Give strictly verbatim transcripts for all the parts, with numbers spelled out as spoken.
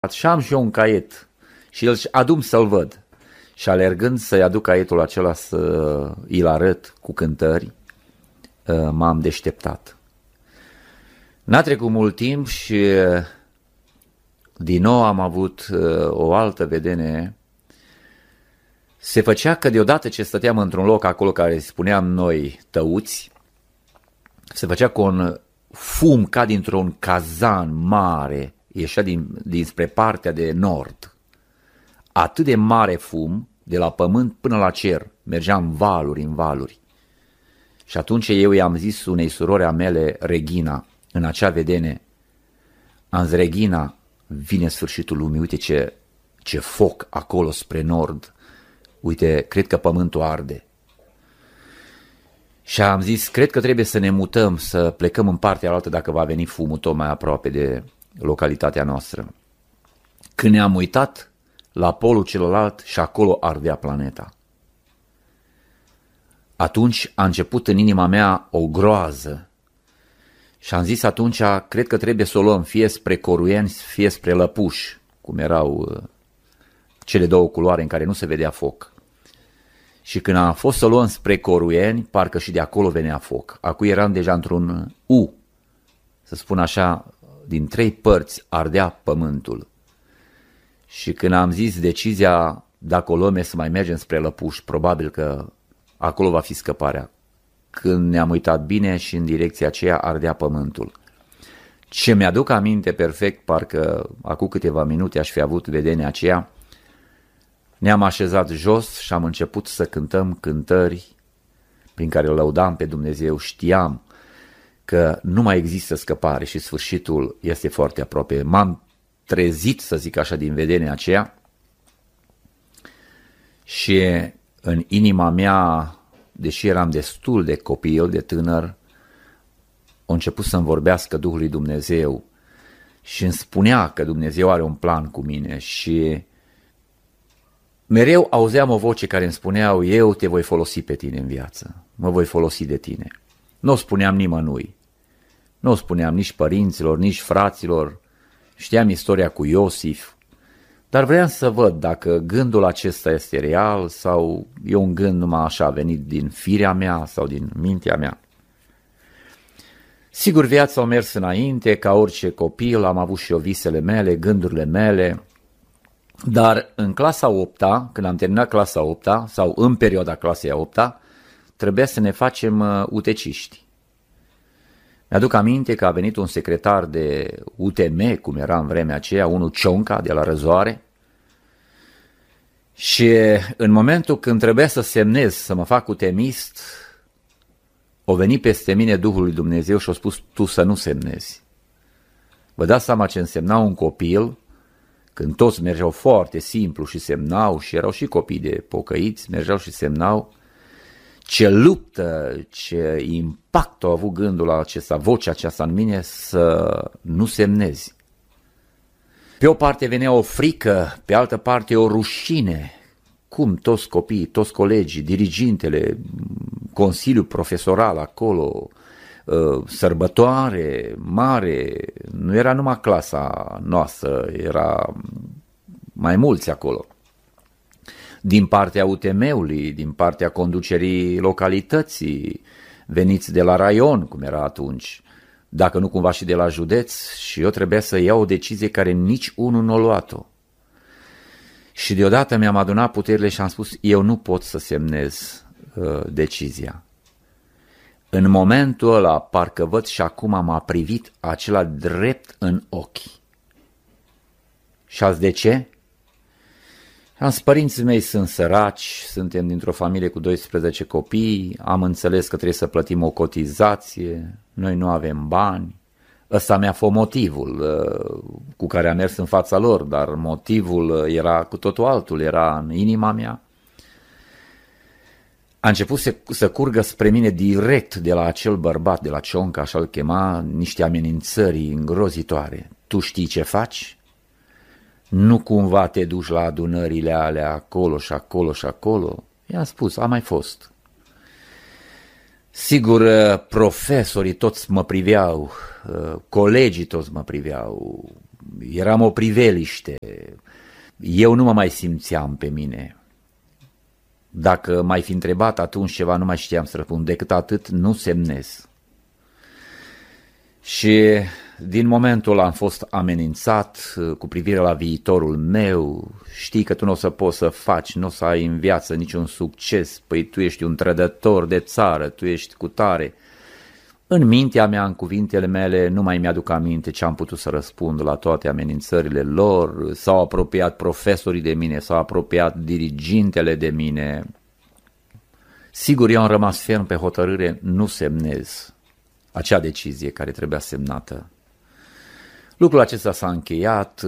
Și am și eu un caiet și el adum să-l văd. Și alergând să-i aduc caietul acela să îl arăt cu cântări, m-am deșteptat. N-a trecut mult timp și din nou am avut o altă vedenie. Se făcea că deodată ce stăteam într-un loc acolo care spuneam noi tăuți, se făcea cu un fum ca dintr-un cazan mare, ieșea din, dinspre partea de nord. Atât de mare fum, de la pământ până la cer, mergea în valuri, în valuri. Și atunci eu i-am zis unei surori a mele, Regina, în acea vedenie, am zis, Regina, vine sfârșitul lumii, uite ce, ce foc acolo spre nord, uite, cred că pământul arde. Și am zis, cred că trebuie să ne mutăm, să plecăm în partea altă dacă va veni fumul tot mai aproape de localitatea noastră. Când ne-am uitat la polul celălalt și acolo ardea planeta. Atunci a început în inima mea o groază și am zis atunci, cred că trebuie să o luăm fie spre Coruieni, fie spre Lăpuș, cum erau cele două culoare în care nu se vedea foc. Și când am fost să o luăm spre Coruieni, parcă și de acolo venea foc. Acum eram deja într-un U, să spun așa, din trei părți ardea pământul. Și când am zis decizia, dacă o luăm e să mai mergem spre Lăpuș, probabil că acolo va fi scăparea. Când ne-am uitat bine și în direcția aceea ardea pământul. Ce mi-aduc aminte perfect, parcă acum câteva minute aș fi avut vedenia aceea, ne-am așezat jos și am început să cântăm cântări prin care lăudam pe Dumnezeu. Știam că nu mai există scăpare și sfârșitul este foarte aproape. M-am trezit, să zic așa, din vedenia aceea și în inima mea, deși eram destul de copil, de tânăr, a început să-mi vorbească Duhul lui Dumnezeu și îmi spunea că Dumnezeu are un plan cu mine și mereu auzeam o voce care îmi spuneau, eu te voi folosi pe tine în viață, mă voi folosi de tine. Nu o spuneam nimănui, nu o spuneam nici părinților, nici fraților, știam istoria cu Iosif, dar vreau să văd dacă gândul acesta este real sau e un gând numai așa venit din firea mea sau din mintea mea. Sigur, viața a mers înainte, ca orice copil, am avut și eu visele mele, gândurile mele, dar în clasa a opta, când am terminat clasa a opta, sau în perioada clasei a opta, trebuia să ne facem uteciști. Mi-aduc aminte că a venit un secretar de U T M, cum era în vremea aceea, unul Cionca de la Răzoare, și în momentul când trebuia să semnez, să mă fac utemist, o venit peste mine Duhul lui Dumnezeu și a spus, tu să nu semnezi. Vă dați seama ce însemna un copil, când toți mergeau foarte simplu și semnau, și erau și copii de pocăiți, mergeau și semnau, ce luptă, ce impact a avut gândul acesta, vocea aceasta în mine să nu semnezi. Pe o parte venea o frică, pe altă parte o rușine. Cum toți copiii, toți colegii, dirigintele, consiliul profesoral acolo, sărbătoare mare, nu era numai clasa noastră, era mai mulți acolo. Din partea U T M-ului, din partea conducerii localității, veniți de la raion, cum era atunci, dacă nu cumva și de la județ, și eu trebuia să iau o decizie care nici unul nu a luat-o. Și deodată mi-am adunat puterile și am spus, eu nu pot să semnez uh, decizia. În momentul ăla, parcă văd și acum m-a privit acela drept în ochi. Și azi de ce? Am zis, părinții mei sunt săraci, suntem dintr-o familie cu doisprezece copii, am înțeles că trebuie să plătim o cotizație, noi nu avem bani. Ăsta mi-a fost motivul uh, cu care am mers în fața lor, dar motivul era cu totul altul, era în inima mea. A început să, să curgă spre mine direct de la acel bărbat, de la Cionca, așa-l chema, niște amenințări îngrozitoare. Tu știi ce faci? Nu cumva te duci la adunările alea acolo și acolo și acolo? I-am spus, a mai fost. Sigur, profesorii toți mă priveau, colegii toți mă priveau, eram o priveliște, eu nu mă mai simțeam pe mine. Dacă m-ai fi întrebat atunci ceva, nu mai știam să răspund, decât atât nu semnez. Și din momentul ăla am fost amenințat cu privire la viitorul meu. Știi că tu nu o să poți să faci, nu o să ai în viață niciun succes, păi tu ești un trădător de țară, tu ești cu tare. În mintea mea, în cuvintele mele, nu mai mi-aduc aminte ce am putut să răspund la toate amenințările lor. S-au apropiat profesorii de mine, s-au apropiat dirigintele de mine. Sigur, eu am rămas ferm pe hotărâre, nu semnez acea decizie care trebuia semnată. Lucrul acesta s-a încheiat,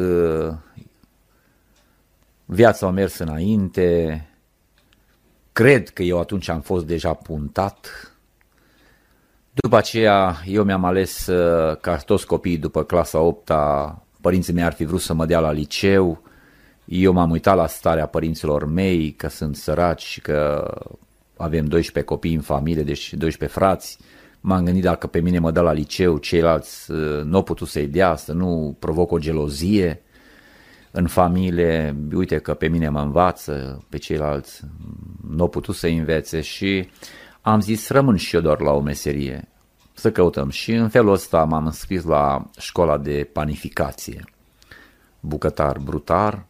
viața a mers înainte, cred că eu atunci am fost deja puntat. După aceea eu mi-am ales, ca toți copiii după clasa a opta, părinții mei ar fi vrut să mă dea la liceu, eu m-am uitat la starea părinților mei, că sunt săraci și că avem doisprezece copii în familie, deci doisprezece frați. M-am gândit dacă pe mine mă dă la liceu, ceilalți nu au putut să-i dea, să nu provoc o gelozie în familie. Uite că pe mine mă învață, pe ceilalți nu au putut să-i învețe și am zis rămân și eu doar la o meserie, să căutăm. Și în felul ăsta m-am înscris la școala de panificație, bucătar brutar,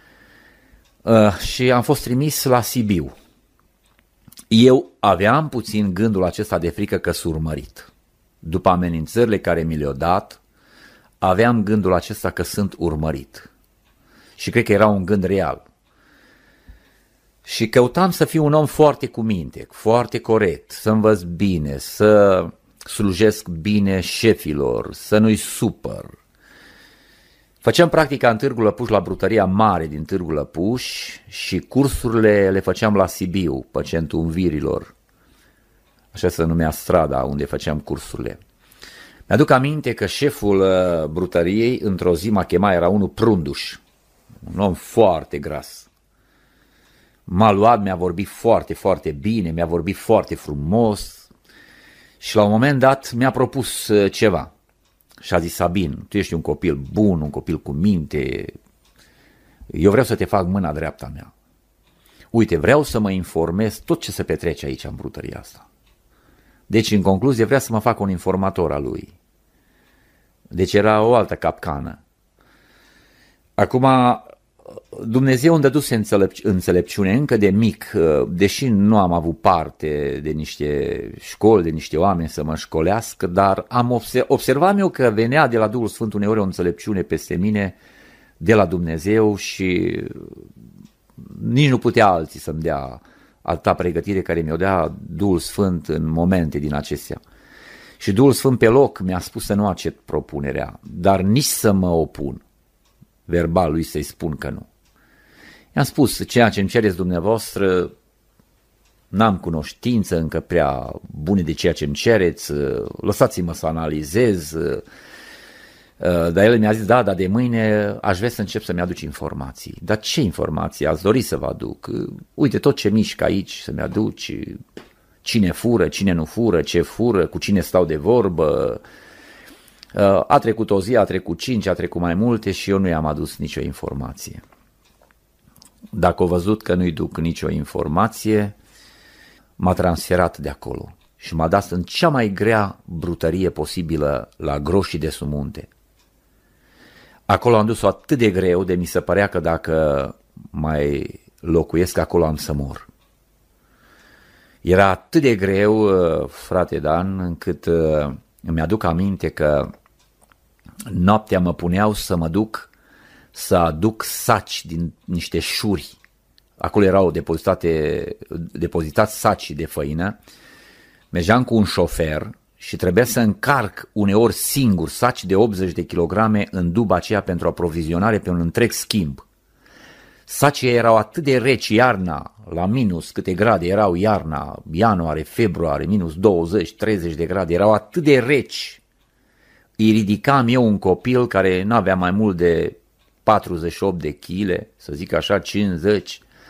și am fost trimis la Sibiu. Eu aveam puțin gândul acesta de frică că sunt urmărit. După amenințările care mi le-au dat, aveam gândul acesta că sunt urmărit. Și cred că era un gând real. Și căutam să fiu un om foarte cu minte, foarte corect, să învăț bine, să slujesc bine șefilor, să nu-i supăr. Făceam practica în Târgu Lăpuș, la brutăria mare din Târgu Lăpuș, și cursurile le făceam la Sibiu, pe Centrul Învirilor. Așa se numea strada unde făceam cursurile. Mi-aduc aminte că șeful brutăriei într-o zi m-a chemat, era unul Prunduș, un om foarte gras. M-a luat, mi-a vorbit foarte, foarte bine, mi-a vorbit foarte frumos și la un moment dat mi-a propus ceva. Și a zis: Sabin, tu ești un copil bun, un copil cu minte, eu vreau să te fac mâna dreapta mea. Uite, vreau să mă informez tot ce se petrece aici în brutăria asta. Deci, în concluzie, vrea să mă fac un informator al lui. Deci era o altă capcană. Acum, Dumnezeu îmi dăduse înțelepci- înțelepciune încă de mic, deși nu am avut parte de niște școli, de niște oameni să mă școlească, dar am observ- observat eu că venea de la Duhul Sfânt uneori o înțelepciune peste mine de la Dumnezeu și nici nu putea alții să-mi dea atâta pregătire care mi-o dea Duhul Sfânt în momente din acestea. Și Duhul Sfânt pe loc mi-a spus să nu accept propunerea, dar nici să mă opun verbal lui, să-i spun că nu. I-am spus: ceea ce îmi cereți dumneavoastră, n-am cunoștință încă prea bune de ceea ce îmi cereți, lăsați-mă să analizez. Dar el mi-a zis: da, dar de mâine aș vrea să încep să-mi aduci informații. Dar ce informații ați dori să vă aduc? Uite tot ce mișcă aici să-mi aduci, cine fură, cine nu fură, ce fură, cu cine stau de vorbă. A trecut o zi, a trecut cinci, a trecut mai multe și eu nu i-am adus nicio informație. Dacă au văzut că nu-i duc nicio informație, m-a transferat de acolo și m-a dat în cea mai grea brutărie posibilă, la Groșii de Sumunte. Acolo am dus-o atât de greu, de mi se părea că dacă mai locuiesc acolo am să mor. Era atât de greu, frate Dan, încât îmi aduc aminte că noaptea mă puneau să mă duc să aduc saci din niște șuri. Acolo erau depozitate, depozitați saci de făină. Mergeam cu un șofer și trebuia să încarc uneori singur saci de optzeci de kilograme în duba aceea pentru aprovizionare pe un întreg schimb. Sacii erau atât de reci iarna, la minus câte grade erau iarna, ianuarie, februarie, minus douăzeci treizeci de grade, erau atât de reci. Îi ridicam eu, un copil care n-avea mai mult de patruzeci și opt de chile, să zic așa, cincizeci,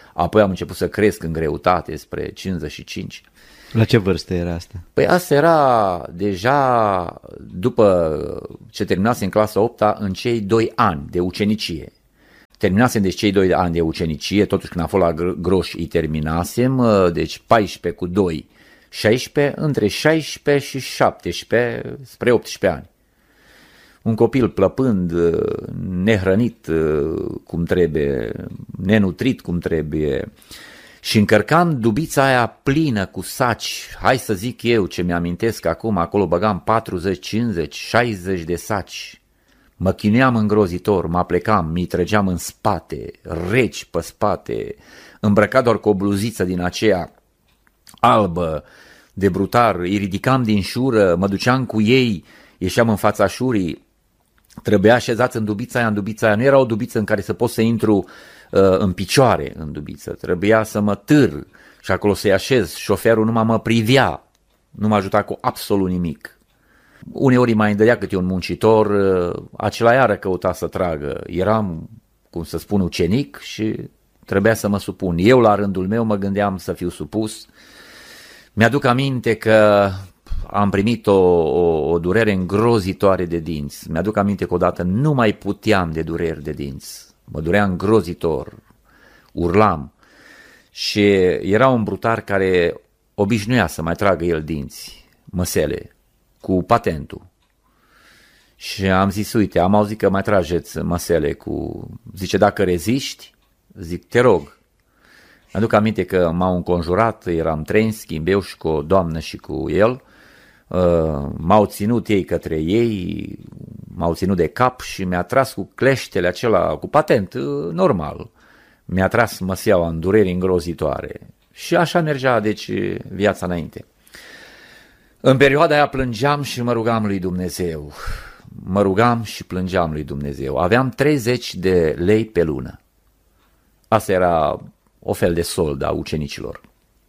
apoi am început să cresc în greutate spre cincizeci și cinci. La ce vârstă era asta? Păi asta era deja după ce terminasem clasa a opta în cei doi ani de ucenicie. Terminasem deci cei doi ani de ucenicie, totuși când am fost la Groș îi terminasem, deci paisprezece cu doi, șaisprezece, între șaisprezece și șaptesprezece spre optsprezece ani. Un copil plăpând, nehrănit cum trebuie, nenutrit cum trebuie și încărcam dubița aia plină cu saci, hai să zic eu ce mi-amintesc acum, acolo băgam patruzeci, cincizeci, șaizeci de saci. Mă chinuiam îngrozitor, mă aplecam, mi trăgeam în spate, reci pe spate, îmbrăcat doar cu o bluziță din aceea albă de brutar, îi ridicam din șură, mă duceam cu ei, ieșeam în fața șurii, trebuia așezați în dubița aia, în dubița aia, nu era o dubiță în care să pot să intru uh, în picioare în dubiță, trebuia să mă târ și acolo să-i așez, șoferul numai mă privea, nu mă ajuta cu absolut nimic. Uneori mai îndădea câte un muncitor, acela iară căuta să tragă. Eram, cum să spun, ucenic și trebuia să mă supun. Eu, la rândul meu, mă gândeam să fiu supus. Mi-aduc aminte că am primit o, o, o durere îngrozitoare de dinți. Mi-aduc aminte că odată nu mai puteam de dureri de dinți. Mă durea îngrozitor, urlam. Și era un brutar care obișnuia să mai tragă el dinți, măsele, cu patentul. Și am zis, uite, am auzit că mai trageți măsele cu... Zice, dacă reziști, zic, te rog. Aduc aminte că m-au înconjurat, eram trei în schimb, eu și cu o doamnă și cu el. M-au ținut ei către ei, m-au ținut de cap și mi-a tras cu cleștele acela, cu patent normal. Mi-a tras măseaua în dureri îngrozitoare. Și așa mergea, deci, viața înainte. În perioada aia plângeam și mă rugam lui Dumnezeu. Mă rugam și plângeam lui Dumnezeu. Aveam treizeci de lei pe lună. Asta era o fel de sold a ucenicilor.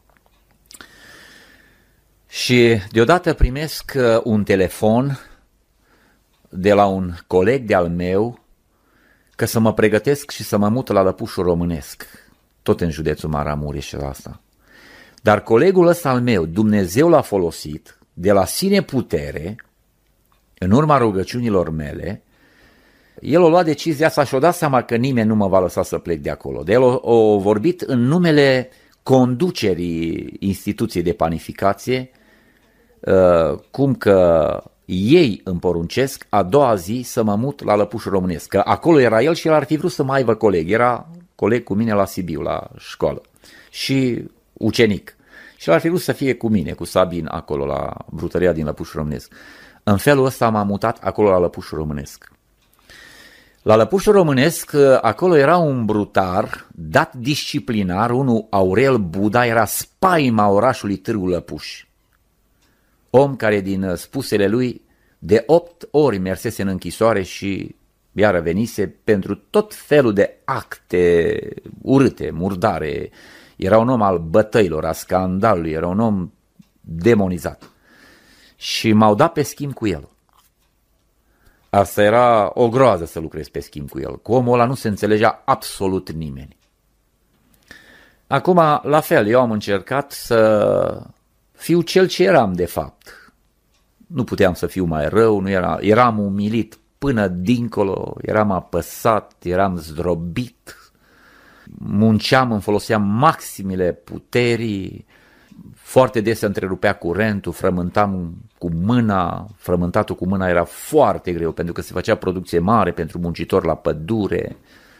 Și deodată primesc un telefon de la un coleg de-al meu că să mă pregătesc și să mă mut la Lăpușul Românesc, tot în județul Maramureș și asta. Dar colegul ăsta al meu, Dumnezeu l-a folosit de la sine putere, în urma rugăciunilor mele, el a luat decizia asta și a dat seama că nimeni nu mă va lăsa să plec de acolo. De el a, a vorbit în numele conducerii instituției de panificație, cum că ei îmi poruncesc a doua zi să mă mut la Lăpușul Românesc. Că acolo era el și el ar fi vrut să mai aibă coleg. Era coleg cu mine la Sibiu, la școală. Și ucenic. Și el ar fi vrut să fie cu mine, cu Sabin, acolo la brutăria din Lăpușul Românesc. În felul ăsta m-am mutat acolo la Lăpușul Românesc. La Lăpușul Românesc, acolo era un brutar dat disciplinar, unul Aurel Buda, era spaima orașului Târgu Lăpuș. Om care din spusele lui de opt ori mersese în închisoare și iară venise pentru tot felul de acte urâte, murdare. Era un om al bătăilor, a scandalului, era un om demonizat. Și m-au dat pe schimb cu el. Asta era o groază să lucrez pe schimb cu el. Cu omul ăla nu se înțelegea absolut nimeni. Acum, la fel, eu am încercat să fiu cel ce eram de fapt. Nu puteam să fiu mai rău, nu era, eram umilit până dincolo, eram apăsat, eram zdrobit, munceam, îmi foloseam maximile puterii, foarte des se întrerupea curentul, frământam cu mâna, frământatul cu mâna era foarte greu pentru că se făcea producție mare pentru muncitori la pădure.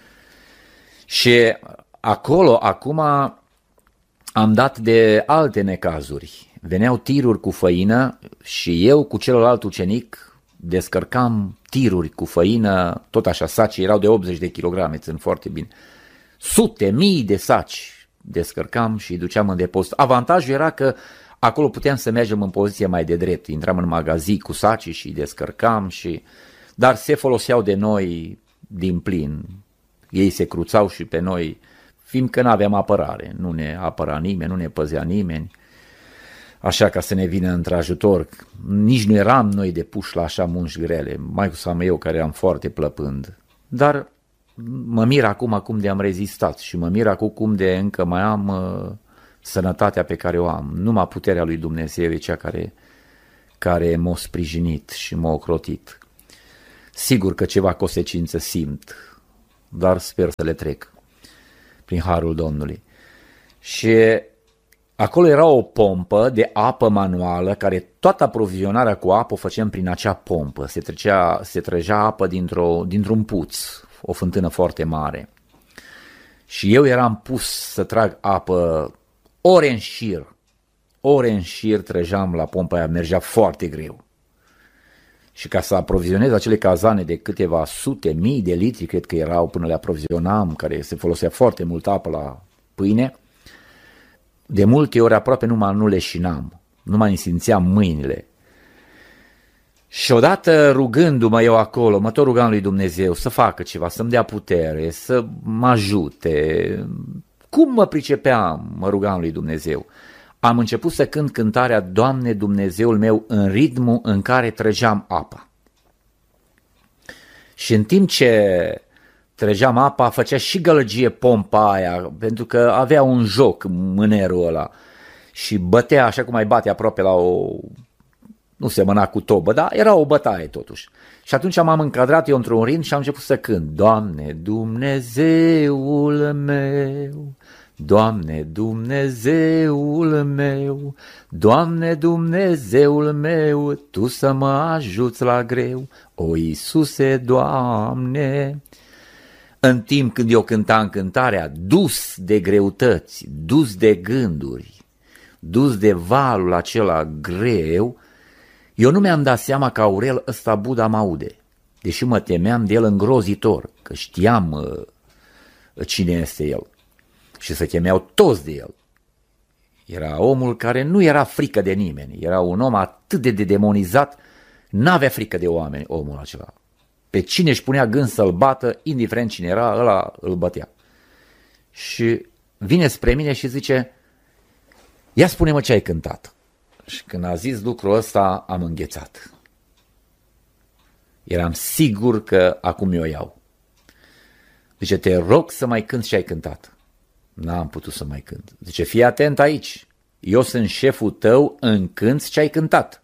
Și acolo, acum, am dat de alte necazuri. Veneau tiruri cu făină și eu cu celălalt ucenic descărcam tiruri cu făină, tot așa, sacii erau de optzeci de kilograme, țin foarte bine. Sute, mii de saci descărcam și îi duceam în depozit. Avantajul era că acolo puteam să mergem în poziție mai de drept. Intram în magazin cu sacii și îi descărcam, și... dar se foloseau de noi din plin. Ei se cruțau și pe noi, fiindcă nu aveam apărare. Nu ne apăra nimeni, nu ne păzea nimeni. Așa ca să ne vină într-ajutor. Nici nu eram noi de puși la așa munci grele, mai cu seamă eu care eram foarte plăpând. Dar mă mir acum cum de am rezistat și mă mir acum cum de încă mai am uh, sănătatea pe care o am. Numai puterea lui Dumnezeu e cea care, care m-a sprijinit și m-a ocrotit. Sigur că ceva consecință simt, dar sper să le trec prin harul Domnului. Și acolo era o pompă de apă manuală, care toată aprovizionarea cu apă o făceam prin acea pompă. Se, trecea, se trăgea apă dintr-o, dintr-un puț, o fântână foarte mare. Și eu eram pus să trag apă ore în șir. Ore în șir trăgeam la pompa aia, mergea foarte greu. Și ca să aprovizionez acele cazane de câteva sute, mii de litri, cred că erau până le aprovizionam, care se folosea foarte mult apă la pâine, de multe ori aproape numai nu leșinam, nu mai îmi simțeam mâinile. Și odată rugându-mă eu acolo, mă tot rugam lui Dumnezeu să facă ceva, să-mi dea putere, să mă ajute. Cum mă pricepeam, mă rugam lui Dumnezeu. Am început să cânt cântarea Doamne Dumnezeul meu în ritmul în care trăgeam apa. Și în timp ce trăgeam apa, făcea și gălăgie pompa aia, pentru că avea un joc mânerul ăla și bătea așa cum ai bate aproape la o... nu semăna cu tobă, dar era o bătaie totuși. Și atunci m-am încadrat eu într-un ritm și am început să cânt. Doamne Dumnezeul meu, Doamne Dumnezeul meu, Doamne Dumnezeul meu, Tu să mă ajuți la greu, o Iisuse, Doamne. În timp când eu cântam cântarea, dus de greutăți, dus de gânduri, dus de valul acela greu, eu nu mi-am dat seama că Aurel ăsta Buda mă aude, deși mă temeam de el îngrozitor, că știam uh, cine este el și se temeau toți de el. Era omul care nu era frică de nimeni, era un om atât de demonizat, n-avea frică de oameni omul acela. Pe cine își punea gând să-l bată, indiferent cine era, ăla îl bătea. Și vine spre mine și zice, ia spune-mă ce ai cântat. Și când a zis lucrul ăsta, am înghețat. Eram sigur că acum eu iau. Zice, te rog să mai cânti ce ai cântat. N-am putut să mai cânt. Zice, fii atent aici, eu sunt șeful tău, îmi cânti ce ai cântat.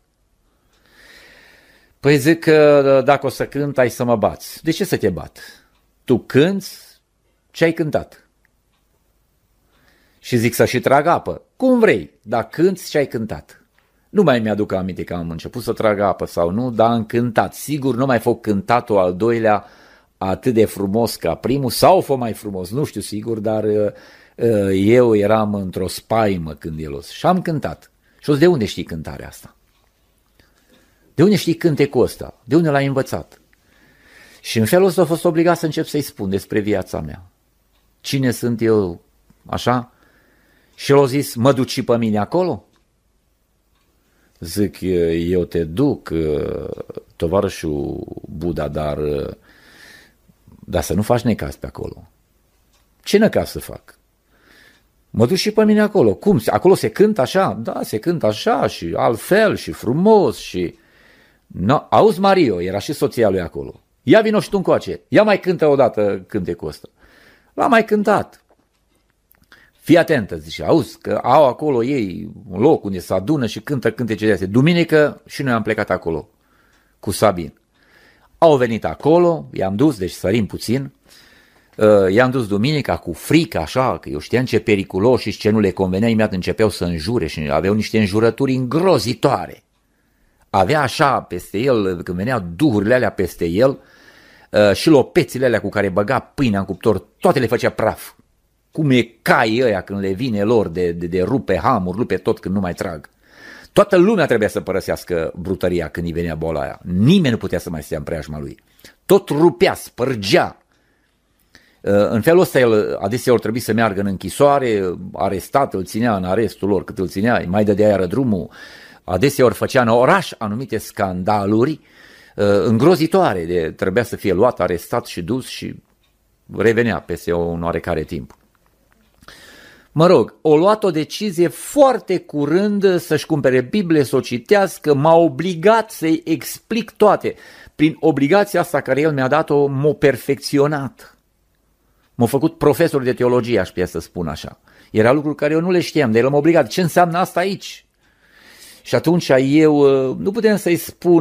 Păi zic că dacă o să cânt, ai să mă bați. De ce să te bat? Tu cânti ce ai cântat. Și zic să și trag apă. Cum vrei, dar cânti ce ai cântat. Nu mai mi-aduc aminte că am început să trag apă sau nu, dar am cântat. Sigur nu mai fost cântatul al doilea atât de frumos ca primul, sau fost mai frumos, nu știu sigur, dar uh, eu eram într-o spaimă când el o să... Și am cântat. Și o să, de unde știi cântarea asta? De unde știi cântecul ăsta? De unde l-ai învățat? Și în felul ăsta a fost obligat să încep să-i spun despre viața mea. Cine sunt eu, așa? Și el a zis, mă duci și pe mine acolo? Zic, eu te duc, tovarășul Buda, dar, dar să nu faci necaz pe acolo. Ce necaz să fac? Mă duc și pe mine acolo. Cum? Acolo se cântă așa? Da, se cântă așa și altfel și frumos și... No, auzi, Mario, era și soția lui acolo. Ia vino și tu încoace, ia mai cântă odată cântecul ăsta. L-a mai cântat. Fii atentă, zice, auzi că au acolo ei un loc unde se adună și cântă cântece de astea. Duminică și noi am plecat acolo cu Sabin. Au venit acolo, i-am dus, deci sărim puțin, uh, i-am dus duminica cu frică așa, că eu știam ce periculoși și ce nu le convenea, imediat începeau să înjure și aveau niște înjurături îngrozitoare. Avea așa peste el, când veneau duhurile alea peste el, uh, și lopețile alea cu care băga pâinea în cuptor, toate le făcea praf. Cum e caii ăia când le vine lor de, de, de rupe hamuri, rupe tot când nu mai trag. Toată lumea trebuia să părăsească brutăria când îi venea boala aia. Nimeni nu putea să mai stea în preajma lui. Tot rupea, spărgea. În felul ăsta el adeseori trebuie să meargă în închisoare, arestat, îl ținea în arestul lor cât îl ținea, mai dădea iară drumul. Adeseori făcea în oraș anumite scandaluri îngrozitoare, de trebuia să fie luat, arestat și dus și revenea peste un oarecare timp. Mă rog, o luat o decizie foarte curând să-și cumpere Biblie, să o citească, m-a obligat să-i explic toate. Prin obligația asta care el mi-a dat-o, m-a perfecționat. M-a făcut profesor de teologie, aș putea să spun așa. Era lucruri care eu nu le știam, dar el m-a obligat. Ce înseamnă asta aici? Și atunci eu nu puteam să-i spun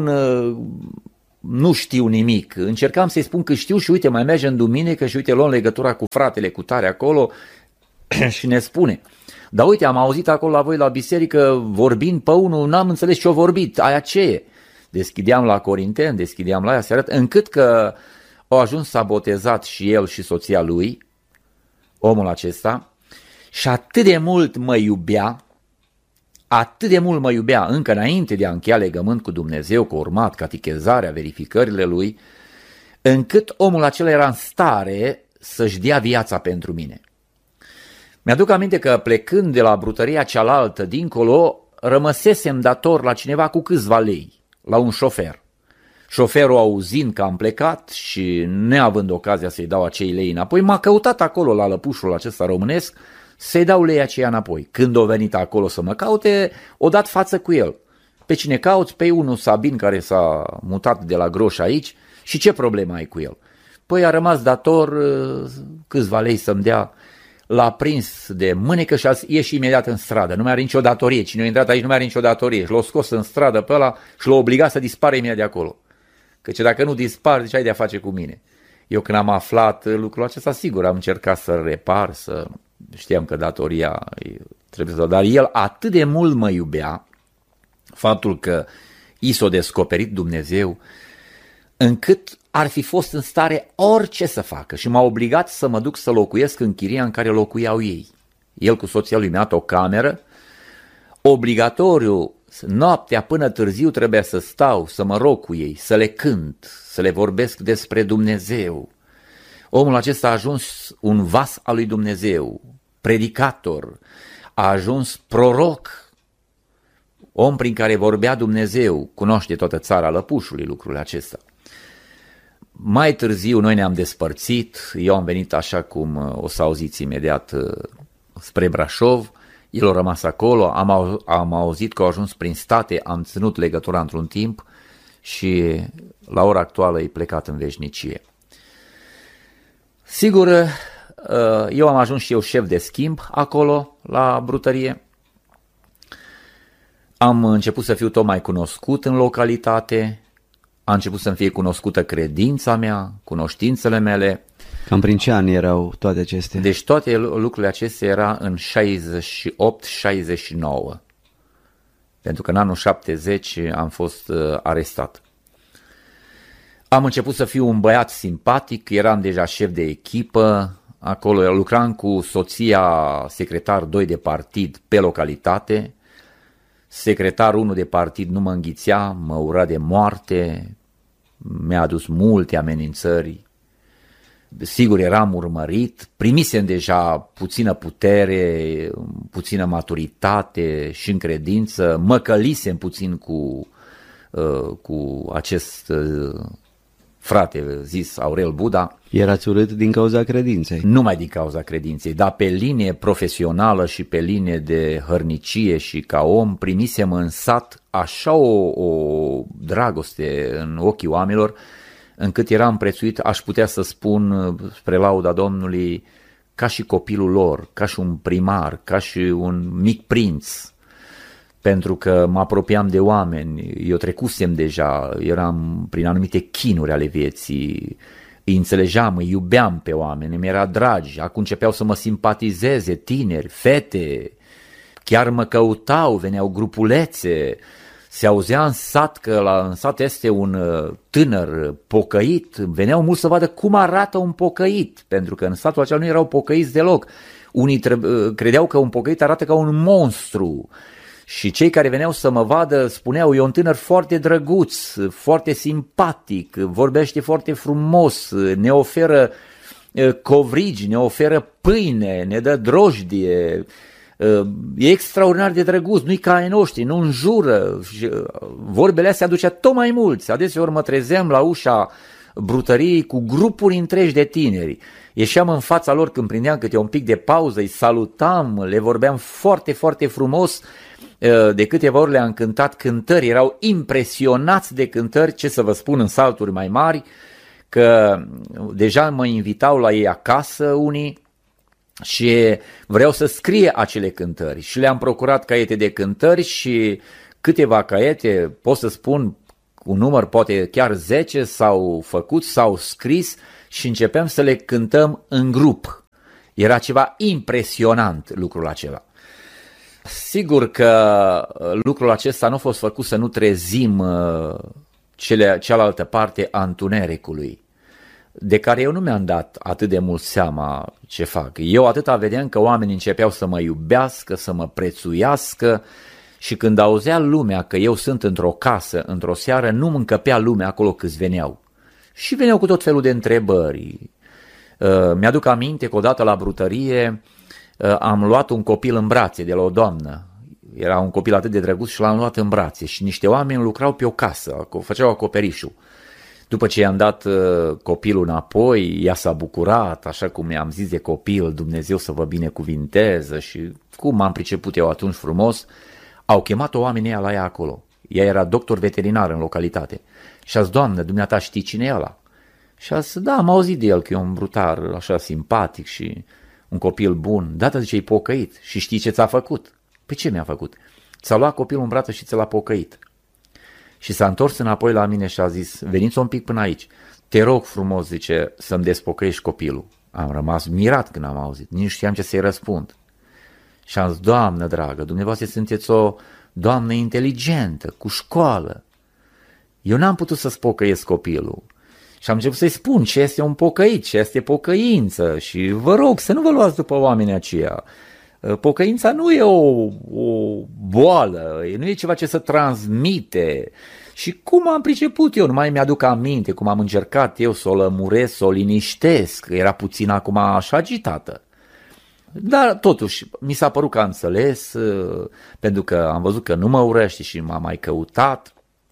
nu știu nimic. Încercam să-i spun că știu și uite, mai merge în duminică și uite, luăm legătura cu fratele cu tare acolo și ne spune. Dar uite, am auzit acolo la voi la biserică vorbind pe unul, n-am înțeles ce-o vorbit, aia ce e? Deschideam la Corinteni, deschideam la aia, se arăt, încât că au ajuns s-a botezat și el și soția lui, omul acesta, și atât de mult mă iubea, atât de mult mă iubea, încă înainte de a încheia legământ cu Dumnezeu, cu urmat catechezarea, verificările lui, încât omul acela era în stare să-și dea viața pentru mine. Mi-aduc aminte că plecând de la brutăria cealaltă dincolo, rămăsesem dator la cineva cu câțiva lei, la un șofer. Șoferul, auzind că am plecat și neavând ocazia să-i dau acei lei înapoi, m-a căutat acolo la lăpușul acesta românesc să-i dau lei aceia înapoi. Când o venit acolo să mă caute, o dat față cu el. Pe cine cauți? Pe unul Sabin care s-a mutat de la Groș aici și ce problemă ai cu el? Păi a rămas dator câțiva lei să-mi dea. L-a prins de mânecă și a ieșit imediat în stradă. Nu mai are nicio datorie. Cine a intrat aici nu mai are nicio datorie. Și l-a scos în stradă pe ăla și l-a obligat să dispară imediat de acolo. Căci dacă nu dispar, zice, ai de-a face cu mine. Eu când am aflat lucrul acesta, sigur, am încercat să repar, să știam că datoria trebuie să... Dar el atât de mult mă iubea, faptul că i s-a descoperit Dumnezeu, încât ar fi fost în stare orice să facă și m-a obligat să mă duc să locuiesc în chiria în care locuiau ei. El cu soția lui mi-a dat o cameră, obligatoriu, noaptea până târziu trebuia să stau, să mă rog cu ei, să le cânt, să le vorbesc despre Dumnezeu. Omul acesta a ajuns un vas al lui Dumnezeu, predicator, a ajuns proroc, om prin care vorbea Dumnezeu, cunoaște toată țara Lăpușului lucrul acesta. Mai târziu noi ne-am despărțit, eu am venit așa cum o să auziți imediat spre Brașov, el a rămas acolo, am, au, am auzit că au ajuns prin state, am ținut legătura într-un timp și la ora actuală e plecat în veșnicie. Sigur, eu am ajuns și eu șef de schimb acolo la brutărie, am început să fiu tot mai cunoscut în localitate, a început să-mi fie cunoscută credința mea, cunoștințele mele. Cam prin ce ani erau toate acestea? Deci toate lucrurile acestea era în șaizeci și opt șaizeci și nouă, pentru că în anul șaptezeci am fost arestat. Am început să fiu un băiat simpatic, eram deja șef de echipă, acolo lucram cu soția secretar doi de partid pe localitate. Secretarul unu de partid nu mă înghițea, mă ura de moarte, mi-a adus multe amenințări. Sigur, eram urmărit, primisem deja puțină putere, puțină maturitate și încredință, mă călisem puțin cu, cu acest frate zis Aurel Buda. Erați urât din cauza credinței? Numai din cauza credinței, dar pe linie profesională și pe linie de hărnicie și ca om primisem în sat așa o, o dragoste în ochii oamenilor, încât eram prețuit, aș putea să spun spre lauda Domnului, ca și copilul lor, ca și un primar, ca și un mic prinț, pentru că mă apropiam de oameni, eu trecusem deja, eram prin anumite chinuri ale vieții, îi înțelegeam, îi iubeam pe oameni, mi era dragi, acum începeau să mă simpatizeze tineri, fete, chiar mă căutau, veneau grupulețe, se auzea în sat că la, în sat este un tânăr pocăit, veneau mulți să vadă cum arată un pocăit, pentru că în satul acela nu erau pocăiți deloc, unii treb- credeau că un pocăit arată ca un monstru. Și cei care veneau să mă vadă spuneau, e un tânăr foarte drăguț, foarte simpatic, vorbește foarte frumos, ne oferă covrigi, ne oferă pâine, ne dă drojdie, e extraordinar de drăguț, nu-i ca ai noștri, nu înjură. Vorbele astea aducea tot mai mulți, adeseori mă trezeam la ușa brutăriei cu grupuri întregi de tineri. Ieșeam în fața lor când prindeam câte un pic de pauză, îi salutam, le vorbeam foarte, foarte frumos. De câteva ori le-am cântat cântări, erau impresionați de cântări, ce să vă spun, în salturi mai mari, că deja mă invitau la ei acasă unii și vreau să scrie acele cântări și le-am procurat caiete de cântări și câteva caiete, pot să spun un număr, poate chiar zece, s-au făcut, s-au scris și începem să le cântăm în grup. Era ceva impresionant lucrul acela. Sigur că lucrul acesta nu a fost făcut să nu trezim cele, cealaltă parte a întunericului, de care eu nu mi-am dat atât de mult seama ce fac. Eu atâta vedeam că oamenii începeau să mă iubească, să mă prețuiască și când auzea lumea că eu sunt într-o casă, într-o seară, nu mă încăpea lumea acolo câți veneau. Și veneau cu tot felul de întrebări. Mi-aduc aminte că odată la brutărie am luat un copil în brațe de la o doamnă. Era un copil atât de drăguț și l-am luat în brațe și niște oameni lucrau pe o casă, făceau acoperișul. După ce i-am dat copilul înapoi, ea s-a bucurat, așa cum i-am zis de copil, Dumnezeu să vă binecuvinteze și cum m-am priceput eu atunci frumos, au chemat-o oamenii ăia la ea acolo. Ea era doctor veterinar în localitate. Și a zis, Doamnă, dumneata știi cine e ăla? Și a zis, da, am auzit de el că e un brutar așa simpatic și un copil bun. Data zice, e pocăit și știi ce ți-a făcut? Pe ce mi-a făcut? Ți-a luat copilul în brață și ți l-a pocăit. Și s-a întors înapoi la mine și a zis, veniți un pic până aici. Te rog frumos, zice, să-mi despocăiești copilul. Am rămas mirat când am auzit, nici știam ce să-i răspund. Și am zis, Doamnă dragă, dumneavoastră sunteți o doamnă inteligentă, cu școală. Eu n-am putut să-ți pocăiesc copilul. Și am început să-i spun ce este un pocăit, ce este pocăință și vă rog să nu vă luați după oamenii aceia. Pocăința nu e o, o boală, nu e ceva ce să transmite. Și cum am priceput eu, nu mai mi-aduc aminte cum am încercat eu să o lămuresc, să o liniștesc, era puțin acum așa agitată. Dar totuși mi s-a părut că am înțeles, pentru că am văzut că nu mă urăște și m-a mai căutat.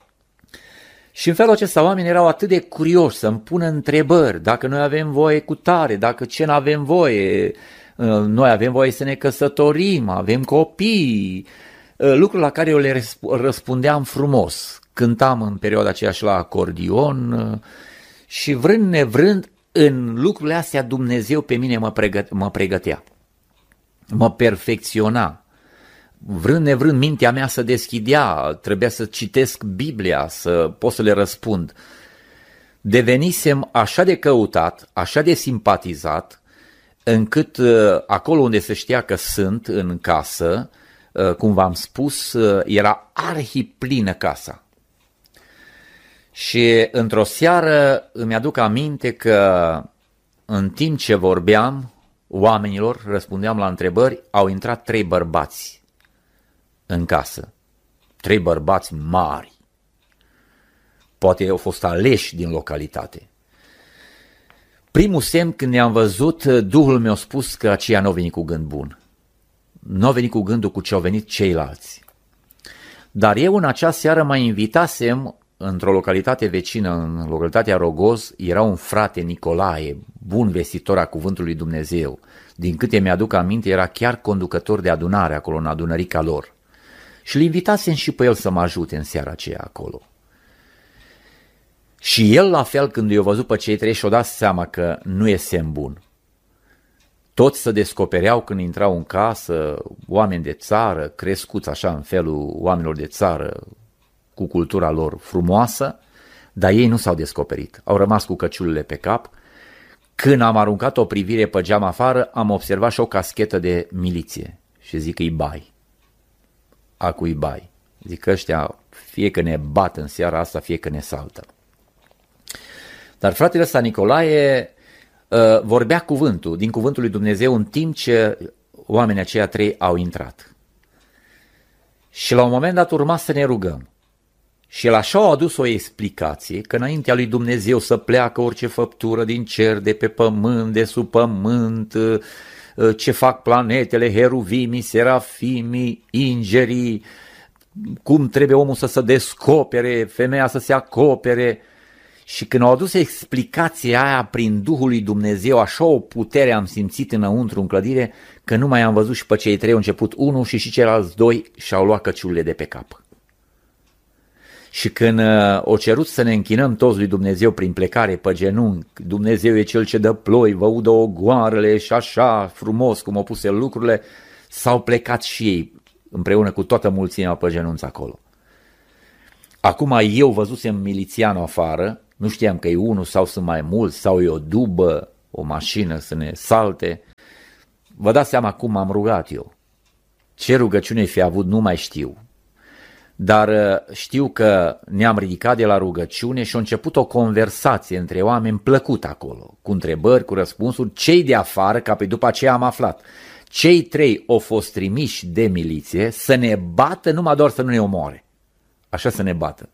Și în felul acesta oamenii erau atât de curioși să-mi pună întrebări, dacă noi avem voie cu tare, dacă ce n-avem voie, noi avem voie să ne căsătorim, avem copii, lucruri la care eu le răspundeam frumos. Cântam în perioada aceea și la acordion și vrând nevrând în lucrurile astea Dumnezeu pe mine mă, pregăt- mă pregătea, mă perfecționa. Vrând nevrând mintea mea să deschidea, trebuia să citesc Biblia, să pot să le răspund. Devenisem așa de căutat, așa de simpatizat, încât acolo unde se știa că sunt, în casă, cum v-am spus, era arhiplină casa. Și într-o seară îmi aduc aminte că în timp ce vorbeam oamenilor, răspundeam la întrebări, au intrat trei bărbați în casă. Trei bărbați mari. Poate au fost aleși din localitate. Primul semn când i-am văzut, Duhul mi-a spus că aceia n-au venit cu gând bun. Nu au venit cu gândul cu ce au venit ceilalți. Dar eu în acea seară mă invitasem într-o localitate vecină, în localitatea Rogoz, era un frate Nicolae, bun vestitor a cuvântului Dumnezeu. Din câte mi-aduc aminte, era chiar conducător de adunare acolo, în adunărica lor. Și îl invitasem și pe el să mă ajute în seara aceea acolo. Și el, la fel, când i-a văzut pe cei trei, și-a dat seama că nu e semn bun. Toți se descopereau când intrau în casă, oameni de țară, crescuți așa în felul oamenilor de țară, cu cultura lor frumoasă, dar ei nu s-au descoperit. Au rămas cu căciulile pe cap. Când am aruncat o privire pe geam afară, am observat și o caschetă de miliție. Și zic că-i bai. Acu-i bai. Zic că ăștia fie că ne bat în seara asta, fie că ne saltă. Dar fratele ăsta Nicolae uh, vorbea cuvântul, din cuvântul lui Dumnezeu, în timp ce oamenii aceia trei au intrat. Și la un moment dat urma să ne rugăm. Și el așa a adus o explicație că înaintea lui Dumnezeu să pleacă orice făptură din cer, de pe pământ, de sub pământ, ce fac planetele, heruvimii, serafimii, îngerii, cum trebuie omul să se descopere, femeia să se acopere. Și când au adus explicația aia prin Duhul lui Dumnezeu, așa o putere am simțit înăuntru în clădire, că nu mai am văzut și pe cei trei, au început unul și și ceilalți doi și-au luat căciulile de pe cap. Și când uh, o cerut să ne închinăm toți lui Dumnezeu prin plecare pe genunchi, Dumnezeu e cel ce dă ploi, vă udă ogoarele și așa frumos cum au pus el lucrurile, s-au plecat și ei împreună cu toată mulțimea pe genunți acolo. Acum eu văzusem milițianul afară, nu știam că e unul sau sunt mai mulți, sau e o dubă, o mașină să ne salte. Vă dați seama cum m-am rugat eu. Ce rugăciune fi avut, nu mai știu. Dar știu că ne-am ridicat de la rugăciune și a început o conversație între oameni plăcut acolo, cu întrebări, cu răspunsuri, cei de afară, ca pe după aceea am aflat. Cei trei au fost trimiși de miliție să ne bată, numai doar să nu ne omoare. Așa să ne bată.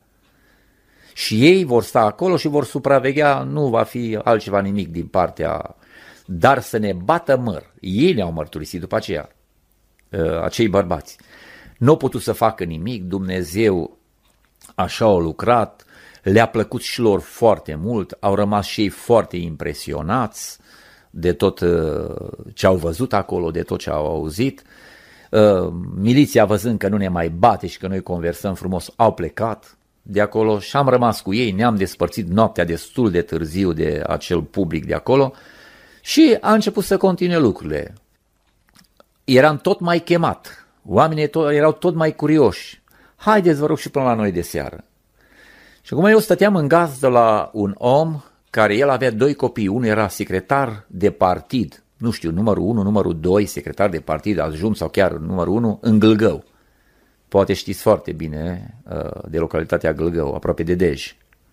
Și ei vor sta acolo și vor supraveghea, nu va fi altceva nimic din partea, dar să ne bată măr. Ei ne-au mărturisit după aceea, acei bărbați. Nu au putut să facă nimic, Dumnezeu așa a lucrat, le-a plăcut și lor foarte mult, au rămas și ei foarte impresionați de tot ce au văzut acolo, de tot ce au auzit. Miliția, văzând că nu ne mai bate și că noi conversăm frumos, au plecat de acolo și am rămas cu ei, ne-am despărțit noaptea destul de târziu de acel public de acolo și a început să continue lucrurile. Eram tot mai chemat, oamenii erau tot mai curioși. Haideți, vă rog, și până la noi de seară. Și acum eu stăteam în gazdă la un om care el avea doi copii, unul era secretar de partid, nu știu, numărul unu, numărul doi, secretar de partid adjunct sau chiar numărul unu, în Gâlgău. Poate știți foarte bine de localitatea Gâlgău, aproape de Dej.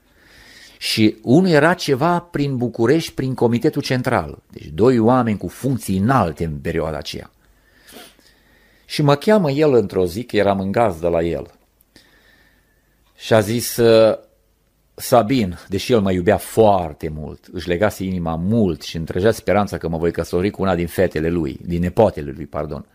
Și unul era ceva prin București, prin Comitetul Central. Deci doi oameni cu funcții înalte în perioada aceea. Și mă cheamă el într-o zi, că eram în gazdă la el. Și a zis, Sabin, deși el mă iubea foarte mult, își legase inima mult și îmi trăgea speranța că mă voi căsători cu una din fetele lui, din nepotele lui, pardon.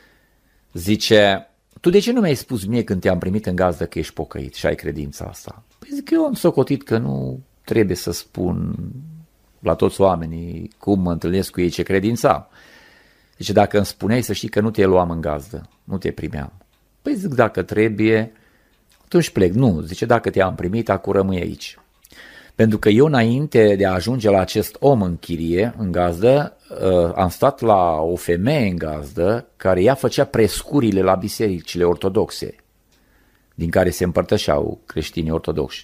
Zice, tu de ce nu mi-ai spus mie când te-am primit în gazdă că ești pocăit și ai credința asta? Păi zic, eu am socotit că nu trebuie să spun la toți oamenii cum mă întâlnesc cu ei, ce credință am. Zice, dacă îmi spuneai să știi că nu te luam în gazdă, nu te primeam. Păi zic, dacă trebuie, atunci plec. Nu, zice, dacă te-am primit, acum rămâi aici. Pentru că eu, înainte de a ajunge la acest om în chirie, în gazdă, am stat la o femeie în gazdă care ea făcea prescurile la bisericile ortodoxe, din care se împărtășeau creștinii ortodoxi.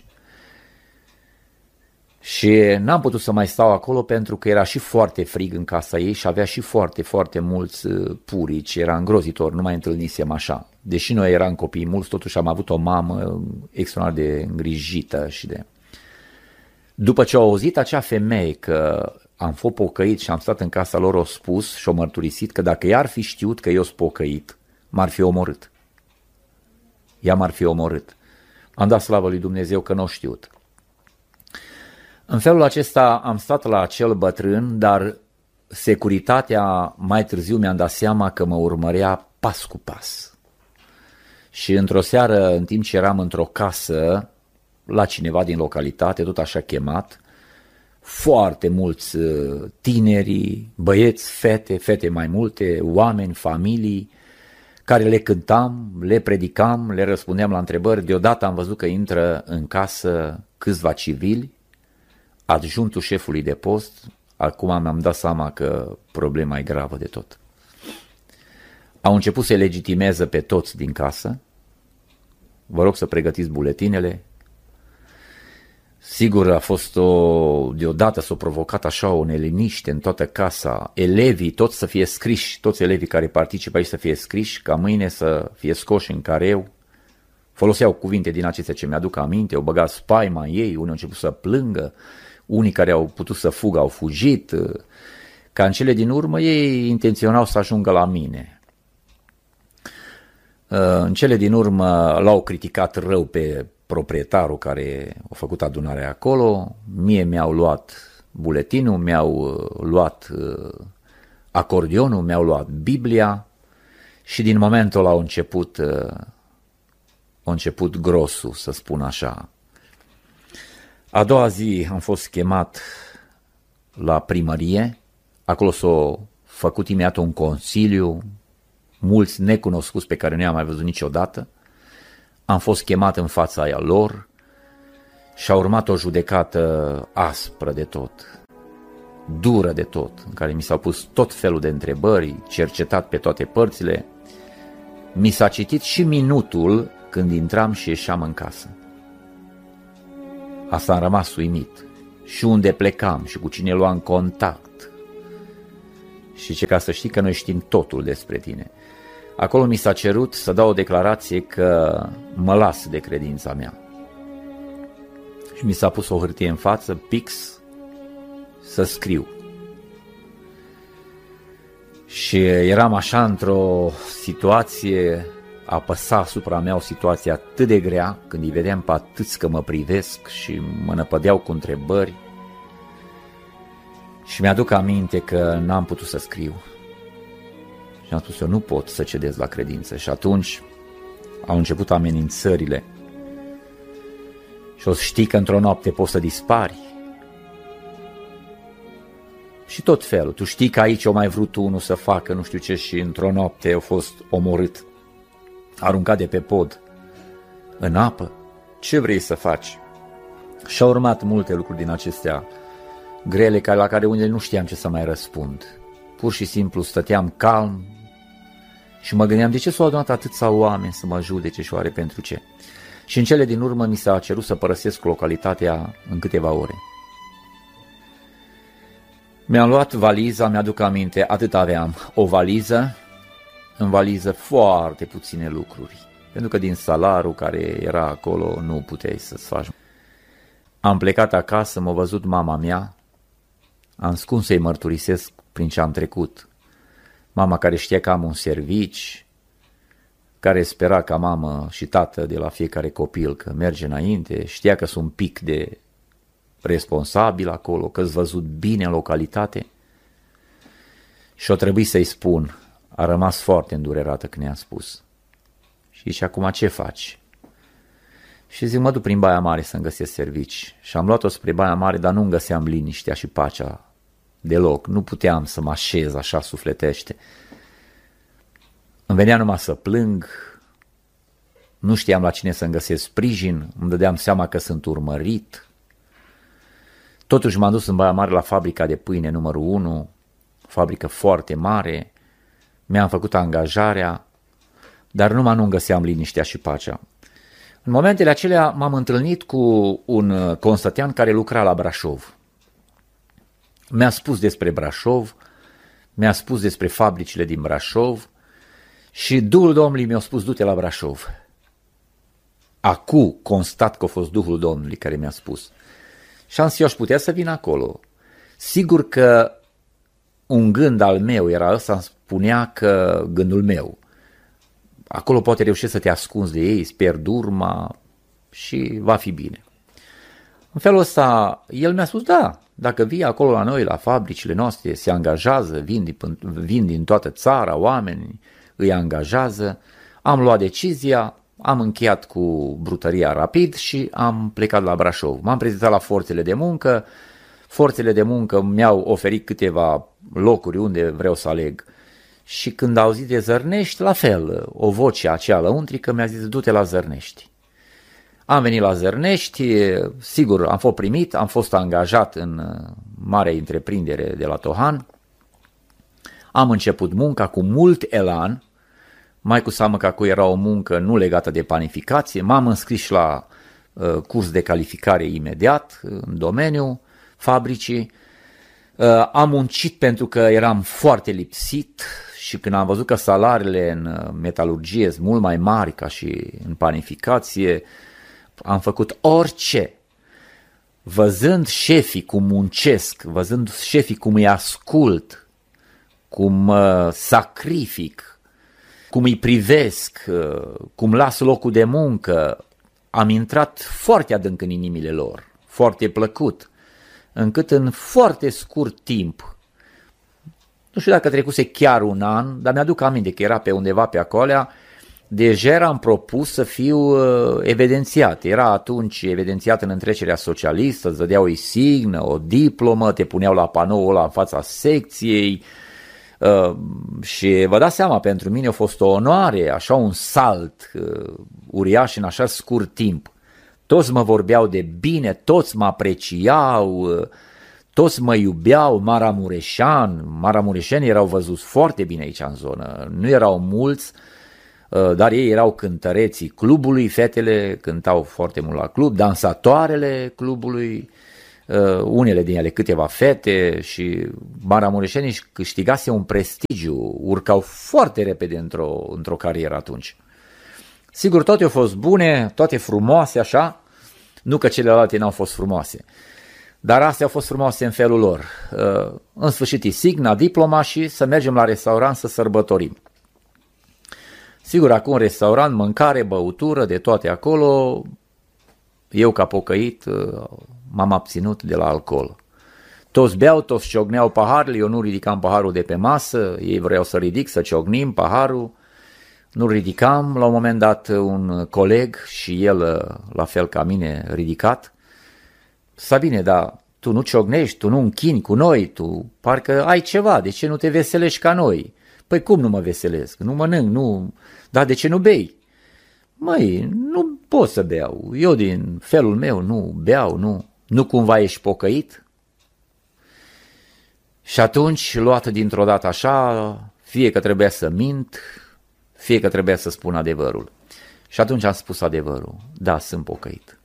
Și n-am putut să mai stau acolo pentru că era și foarte frig în casa ei și avea și foarte, foarte mulți purici, era îngrozitor, nu mai întâlnisem așa. Deși noi eram copii mulți, totuși am avut o mamă extraordinar de îngrijită și de... După ce au auzit acea femeie că am fost pocăit și am stat în casa lor, au spus și au mărturisit că dacă ea ar fi știut că eu sunt pocăit, m-ar fi omorât. Ea m-ar fi omorât. Am dat slavă lui Dumnezeu că nu o știut. În felul acesta am stat la acel bătrân, dar securitatea mai târziu mi-am dat seama că mă urmărea pas cu pas. Și într-o seară, în timp ce eram într-o casă, la cineva din localitate, tot așa chemat, foarte mulți tineri, băieți, fete, fete mai multe, oameni, familii, care le cântam, le predicam, le răspundeam la întrebări. Deodată am văzut că intră în casă câțiva civili, adjunctul șefului de post. Acum mi-am dat seama că problema e gravă de tot. Au început să legitimeze pe toți din casă. Vă rog să pregătiți buletinele. Sigur, a fost o, deodată s-a provocat așa o neliniște în toată casa, elevii toți să fie scriși, toți elevii care participă aici să fie scriși, ca mâine să fie scoși în careu. Foloseau cuvinte din acestea ce mi-aduc aminte, au băgat spaima în ei, unii au început să plângă, unii care au putut să fugă au fugit, ca în cele din urmă ei intenționau să ajungă la mine. În cele din urmă l-au criticat rău pe proprietarul care a făcut adunarea acolo, mie mi-au luat buletinul, mi-au luat acordionul, mi-au luat Biblia și din momentul ăla a început, a început grosul, să spun așa. A doua zi am fost chemat la primărie, acolo s-a făcut imediat un consiliu, mulți necunoscuți pe care nu i-am mai văzut niciodată. am fost chemat în fața aia lor și a urmat o judecată aspră de tot, dură de tot, în care mi s-au pus tot felul de întrebări, cercetat pe toate părțile. Mi s-a citit și minutul când intram și ieșeam în casă. Asta am rămas uimit. Și unde plecam și cu cine luam contact. Și ce, ca să știi că noi știm totul despre tine. Acolo mi s-a cerut să dau o declarație că mă las de credința mea. Și mi s-a pus o hârtie în față, pix, să scriu. Și eram așa într-o situație, apăsa asupra mea o situație atât de grea, când îi vedeam pe atâți că mă privesc și mă năpădeau cu întrebări. Și mi-aduc aminte că n-am putut să scriu. Și am spus, eu nu pot să cedez la credință. Și atunci au început amenințările. Și o să știi că într-o noapte poți să dispari. Și tot felul. Tu știi că aici o mai vrut unul să facă nu știu ce și într-o noapte a fost omorât, aruncat de pe pod în apă. Ce vrei să faci? Și au urmat multe lucruri din acestea grele, la care unele nu știam ce să mai răspund. Pur și simplu stăteam calm și mă gândeam de ce s-au adunat atâția oameni să mă judece și oare pentru ce. Și în cele din urmă mi s-a cerut să părăsesc localitatea în câteva ore. Mi-am luat valiza, mi-aduc aminte, atât aveam, o valiză, în valiză foarte puține lucruri, pentru că din salarul care era acolo nu puteai să-ți faci. Am plecat acasă, m-a văzut mama mea, am scuns să-i mărturisesc prin ce am trecut. Mama care știa că am un servici, care spera ca mamă și tată de la fiecare copil că merge înainte, știa că sunt un pic de responsabil acolo, că-s văzut bine în localitate. Și o trebuie să-i spun, a rămas foarte îndurerată când ne-a spus. Și zice, acum ce faci? Și zic, mă duc prin Baia Mare să-mi găsesc servici. Și am luat-o spre Baia Mare, dar nu-mi găseam liniștea și pacea deloc. Nu puteam să mă așez așa sufletește. Îmi venea numai să plâng, nu știam la cine să-mi găsesc sprijin, îmi dădeam seama că sunt urmărit. Totuși m-am dus în Baia Mare la fabrica de pâine numărul unu, fabrică foarte mare, mi-am făcut angajarea, dar numai nu-mi găseam liniștea și pacea. În momentele acelea m-am întâlnit cu un constătean care lucra la Brașov. Mi-a spus despre Brașov, mi-a spus despre fabricile din Brașov și Duhul Domnului mi-a spus, du-te la Brașov. Acu constat că a fost Duhul Domnului care mi-a spus. Și am zis, eu aș putea să vin acolo. Sigur că un gând al meu era ăsta, îmi spunea că gândul meu, acolo poate reuși să te ascunzi de ei, îți pierzi urma și va fi bine. În felul ăsta, el mi-a spus, da, dacă vii acolo la noi, la fabricile noastre, se angajează, vin din, vin din toată țara, oameni îi angajează. Am luat decizia, am încheiat cu brutăria rapid și am plecat la Brașov. M-am prezentat la forțele de muncă, forțele de muncă mi-au oferit câteva locuri unde vreau să aleg. Și când au zis de Zărnești, la fel, o voce aceea lăuntrică mi-a zis, du-te la Zărnești. Am venit la Zărnești, sigur, am fost primit, am fost angajat în marea întreprindere de la Tohan, am început munca cu mult elan, mai cu seamă că acolo era o muncă nu legată de panificație, m-am înscris la uh, curs de calificare imediat în domeniul fabricii, uh, am muncit pentru că eram foarte lipsit și când am văzut că salariile în metalurgie sunt mult mai mari ca și în panificație, am făcut orice. Văzând șefii cum muncesc, văzând șefii cum îi ascult, cum uh, sacrific, cum îi privesc, uh, cum las locul de muncă, am intrat foarte adânc în inimile lor, foarte plăcut, încât în foarte scurt timp, nu știu dacă trecuse chiar un an, dar mi-aduc aminte că era pe undeva pe acolo, deja eram propus să fiu uh, evidențiat. Era atunci evidențiat în întrecerea socialistă, îți dădeau o insignă, o diplomă, te puneau la panoul ăla în fața secției, Uh, și vă dați seama, pentru mine a fost o onoare, așa un salt uh, uriaș în așa scurt timp. Toți mă vorbeau de bine, toți mă apreciau, uh, toți mă iubeau, maramureșan, maramureșenii erau văzuți foarte bine aici în zonă, nu erau mulți, uh, dar ei erau cântăreții clubului, fetele cântau foarte mult la club, dansatoarele clubului, Uh, unele din ele câteva fete, și maramureșenii își câștigase un prestigiu, urcau foarte repede într-o, într-o carieră atunci. Sigur, toate au fost bune, toate frumoase așa, nu că celelalte n-au fost frumoase, dar astea au fost frumoase în felul lor. Uh, în sfârșit, isigna, diploma și să mergem la restaurant să sărbătorim. Sigur, acum restaurant, mâncare, băutură, de toate acolo. Eu, ca pocăit, m-am abținut de la alcool. Toți beau, toți ciocneau paharele, eu nu ridicam paharul de pe masă, ei vreau să ridic, să ciocnim paharul, nu ridicam. La un moment dat un coleg, și el la fel ca mine ridicat: Sabine, dar tu nu ciocnești, tu nu închini cu noi, tu parcă ai ceva, de ce nu te veselești ca noi? Păi cum nu mă veselesc? Nu mănânc, nu... Dar de ce nu bei? Măi, nu pot să beau, eu din felul meu nu beau, nu, nu cumva ești pocăit? Și atunci, luată dintr-o dată așa, fie că trebuia să mint, fie că trebuia să spun adevărul. Și atunci am spus adevărul: da, sunt pocăit.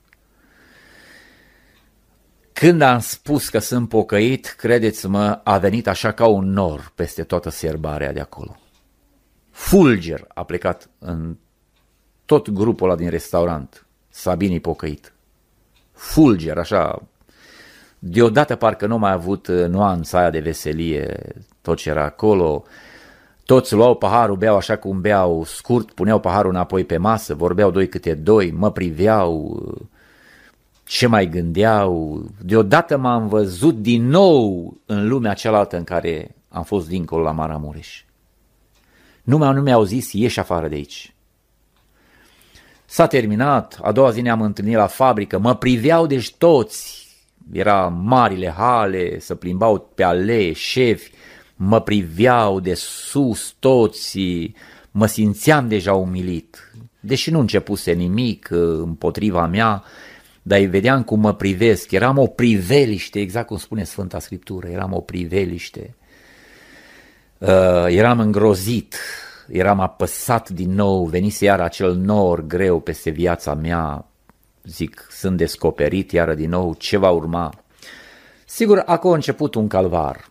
Când am spus că sunt pocăit, credeți-mă, a venit așa ca un nor peste toată sierbarea de acolo. Fulger a plecat în tot grupul ăla din restaurant: Sabine pocăit. Fulger, așa. Deodată parcă nu mai a avut nuanța aia de veselie, tot ce era acolo. Toți luau paharul, beau așa cum beau, scurt, puneau paharul înapoi pe masă, vorbeau doi câte doi, mă priveau, ce mai gândeau. Deodată m-am văzut din nou în lumea cealaltă în care am fost dincolo la Maramureș. Numai nu mi-au zis: ieși afară de aici. S-a terminat, a doua zi ne-am întâlnit la fabrică, mă priveau deci toți, era marile hale, se plimbau pe alee, șefi, mă priveau de sus toți, mă simțeam deja umilit, deși nu începuse nimic împotriva mea, dar îi vedeam cum mă privesc, eram o priveliște, exact cum spune Sfânta Scriptură, eram o priveliște, uh, eram îngrozit. Eram apăsat din nou, venise iar acel nor greu peste viața mea, zic, sunt descoperit iară din nou, ce va urma? Sigur, acolo a început un calvar.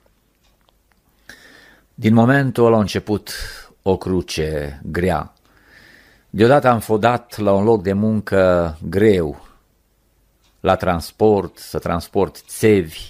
Din momentul ăla a început o cruce grea. Deodată am fodat la un loc de muncă greu, la transport, să transport țevi.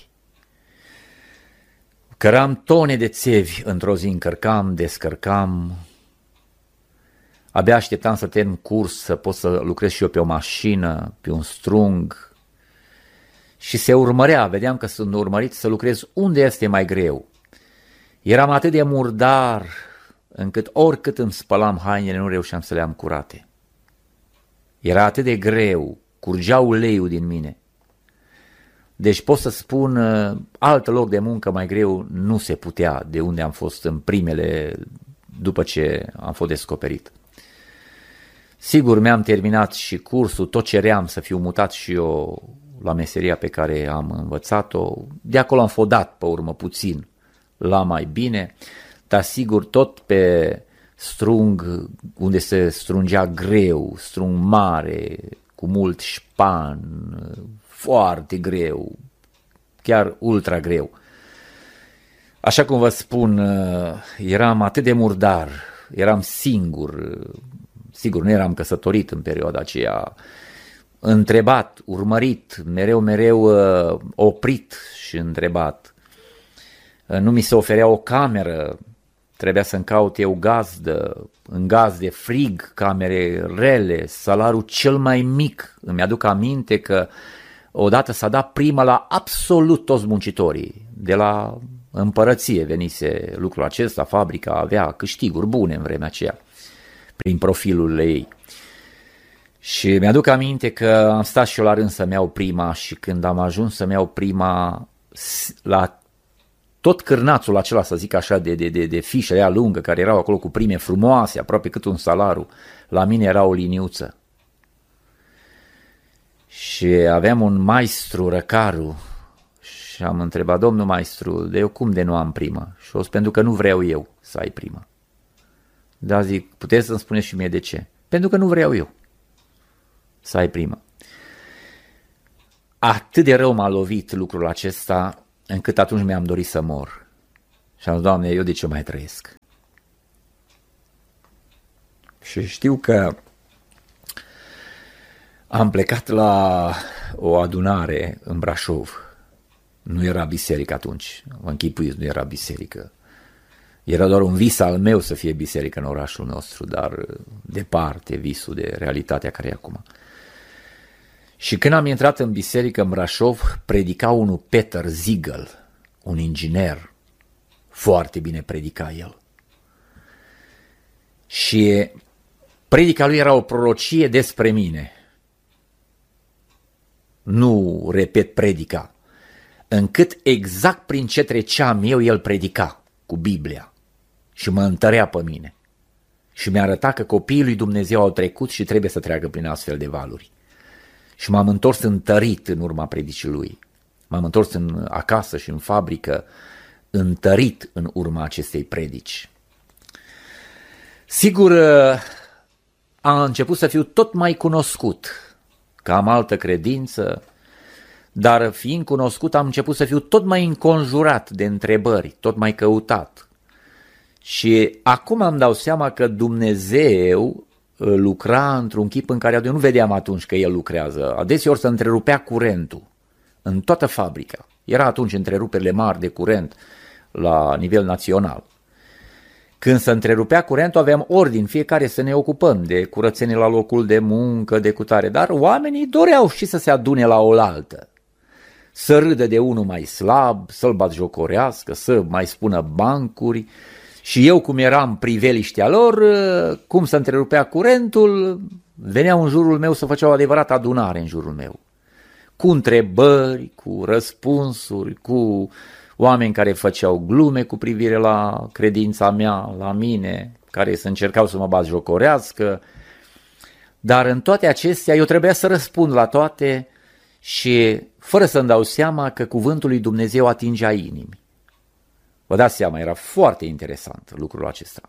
Căram tone de țevi, într-o zi încărcam, descărcam. Abia așteptam să termin curs, să pot să lucrez și eu pe o mașină, pe un strung. Și se urmărea, vedeam că sunt urmărit să lucrez unde este mai greu. Eram atât de murdar, încât oricât îmi spălam hainele, nu reușeam să le am curate. Era atât de greu, curgea uleiul din mine. Deci pot să spun, alt loc de muncă mai greu nu se putea, de unde am fost în primele, după ce am fost descoperit. Sigur, mi-am terminat și cursul, tot ceream să fiu mutat și eu la meseria pe care am învățat-o. De acolo am fodat pe urmă puțin la mai bine, dar sigur tot pe strung, unde se strungea greu, strung mare, cu mult șpan, foarte greu, chiar ultra greu. Așa cum vă spun, eram atât de murdar, eram singur, sigur nu eram căsătorit în perioada aceea, întrebat, urmărit, mereu, mereu oprit și întrebat. Nu mi se oferea o cameră, trebuia să-mi caut eu gazdă, în gazde frig, camere rele, salariul cel mai mic. Îmi aduc aminte că odată s-a dat prima la absolut toți muncitorii, de la împărăție venise lucrul acesta, fabrica avea câștiguri bune în vremea aceea, prin profilul ei. Și mi-aduc aminte că am stat și eu la rând să-mi iau prima și când am ajuns să-mi iau prima, la tot cârnațul acela, să zic așa, de, de, de, de fișe aia lungă, care erau acolo cu prime frumoase, aproape cât un salariu, la mine era o liniuță. Și aveam un maestru, Răcaru, și am întrebat, domnul maestru, de eu cum de nu am primă? Și o spus, pentru că nu vreau eu să ai primă. Da, zic, puteți să-mi spuneți și mie de ce? Pentru că nu vreau eu să ai primă. Atât de rău m-a lovit lucrul acesta, încât atunci mi-am dorit să mor. Și am zis, Doamne, eu de ce mai trăiesc? Și știu că am plecat la o adunare în Brașov. Nu era biserică atunci, vă închipuiți, nu era biserică. Era doar un vis al meu să fie biserică în orașul nostru, dar departe visul de realitatea care e acum. Și când am intrat în biserică în Brașov, predica unul Peter Ziegel, un inginer, foarte bine predica el. Și predica lui era o prorocie despre mine. Nu repet predica, încât exact prin ce treceam eu, el predica cu Biblia și mă întărea pe mine. Și mi-a arătat că copiii lui Dumnezeu au trecut și trebuie să treacă prin astfel de valuri. Și m-am întors întărit în urma predicii lui. M-am întors în acasă și în fabrică întărit în urma acestei predici. Sigur, a început să fiu tot mai cunoscut, că am altă credință, dar fiind cunoscut am început să fiu tot mai înconjurat de întrebări, tot mai căutat. Și acum îmi dau seama că Dumnezeu lucra într-un chip în care eu nu vedeam atunci că el lucrează. Adeseori se întrerupea curentul în toată fabrica. Era atunci întreruperile mari de curent la nivel național. Când se întrerupea curentul, aveam ordin fiecare să ne ocupăm de curățenie la locul de muncă, de cutare, dar oamenii doreau și să se adune la oaltă, să râdă de unul mai slab, să-l batjocorească, să mai spună bancuri. Și eu, cum eram priveliștea lor, cum se întrerupea curentul, veneau în jurul meu să făceau o adevărată adunare în jurul meu, cu întrebări, cu răspunsuri, cu oameni care făceau glume cu privire la credința mea, la mine, care să încercau să mă batjocorească, dar în toate acestea eu trebuia să răspund la toate și fără să-mi dau seama că cuvântul lui Dumnezeu atingea inimi. Vă dați seama, era foarte interesant lucrul acesta.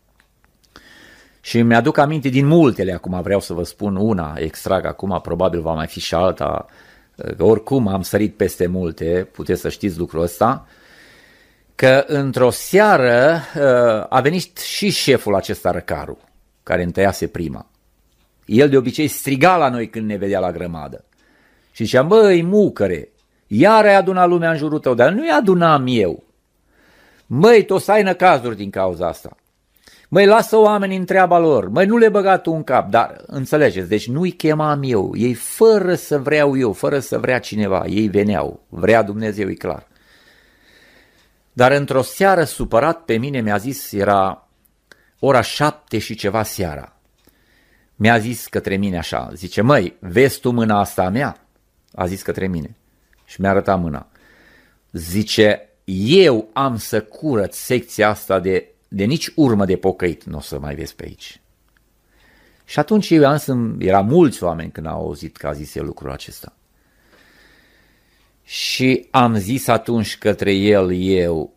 Și mi-aduc aminte din multele, acum vreau să vă spun una, extrag acum, probabil va mai fi și alta, că oricum am sărit peste multe, puteți să știți lucrul ăsta, că într-o seară a venit și șeful acesta, Răcaru, care întăiase prima. El de obicei striga la noi când ne vedea la grămadă și zicea, băi, mucăre, iar ai adunat lumea în jurul tău, dar nu-i adunam eu. Măi, tu o să ai năcazuri din cauza asta. Măi, lasă oamenii în treaba lor. Măi, nu le băga tu în cap. Dar, înțelegeți, deci nu-i chemam eu. Ei fără să vreau eu, fără să vrea cineva. Ei veneau. Vrea Dumnezeu, e clar. Dar într-o seară supărat pe mine mi-a zis, era ora șapte și ceva seara. Mi-a zis către mine așa, zice, măi, vezi tu mâna asta a mea? A zis către mine și mi-a arătat mâna. Zice, eu am să curăț secția asta de, de nici urmă de pocăit, nu o să mai vezi pe aici. Și atunci eu am să, era mulți oameni când au auzit că a zis el lucrul acesta. Și am zis atunci către el, eu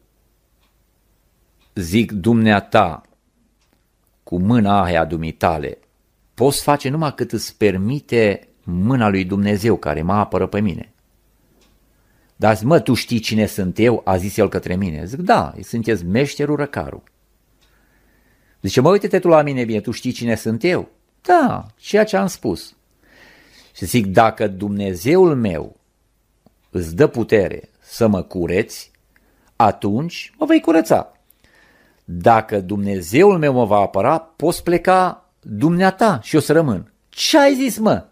zic, dumneata, cu mâna aia dumitale, poți face numai cât îți permite mâna lui Dumnezeu care mă apără pe mine. Dar zic, mă, tu știi cine sunt eu? A zis el către mine. Zic, da, sunteți meșterul Răcaru. Zice, mă, uite-te tu la mine bine, tu știi cine sunt eu? Da, ceea ce am spus. Și zic, dacă Dumnezeul meu îți dă putere să mă cureți, atunci mă vei curăța. Dacă Dumnezeul meu mă va apăra, poți pleca dumneata și eu să rămân. Ce ai zis, mă?